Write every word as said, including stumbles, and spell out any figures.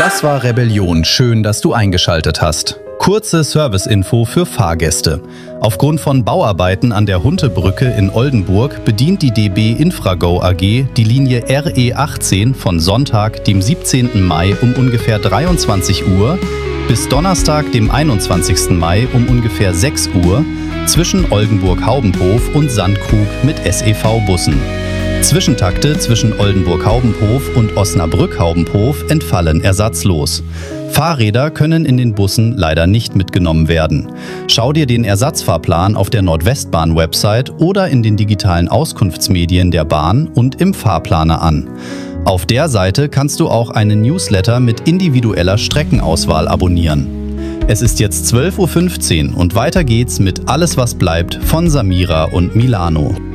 Das war Rebellion. Schön, dass du eingeschaltet hast. Kurze Serviceinfo für Fahrgäste. Aufgrund von Bauarbeiten an der Huntebrücke in Oldenburg bedient die D B Infrago A G die Linie R E achtzehn von Sonntag, dem siebzehnten Mai um ungefähr dreiundzwanzig Uhr bis Donnerstag, dem einundzwanzigsten Mai um ungefähr sechs Uhr zwischen Oldenburg-Haubenhof und Sandkrug mit S E V-Bussen. Zwischentakte zwischen Oldenburg-Haubenhof und Osnabrück-Haubenhof entfallen ersatzlos. Fahrräder können in den Bussen leider nicht mitgenommen werden. Schau dir den Ersatzfahrplan auf der Nordwestbahn-Website oder in den digitalen Auskunftsmedien der Bahn und im Fahrplaner an. Auf der Seite kannst du auch einen Newsletter mit individueller Streckenauswahl abonnieren. Es ist jetzt zwölf Uhr fünfzehn und weiter geht's mit Alles was bleibt von Samira und Milano.